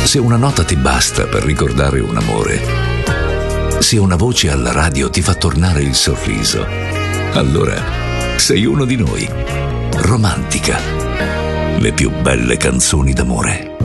Se una nota ti basta per ricordare un amore, se una voce alla radio ti fa tornare il sorriso, allora sei uno di noi. Romantica. Le più belle canzoni d'amore.